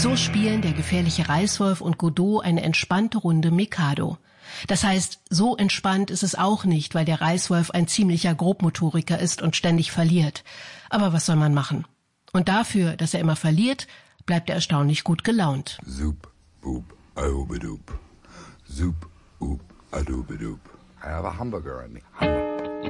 So spielen der gefährliche Reißwolf und Godot eine entspannte Runde Mikado. Das heißt, so entspannt ist es auch nicht, weil der Reißwolf ein ziemlicher Grobmotoriker ist und ständig verliert. Aber was soll man machen? Und dafür, dass er immer verliert, bleibt er erstaunlich gut gelaunt. Zoop, boop, adoop. Zoop, oop, adoop. I have a hamburger in me.